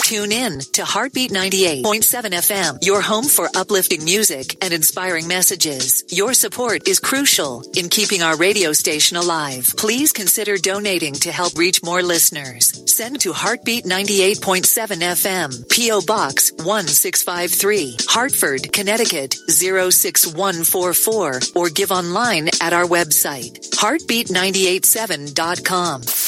Tune in to Heartbeat 98.7 FM, your home for uplifting music and inspiring messages. Your support is crucial in keeping our radio station alive. Please consider donating to help reach more listeners. Send to Heartbeat 98.7 FM, P.O. Box 1653, Hartford, Connecticut 06144, or give online at our website, heartbeat987.com.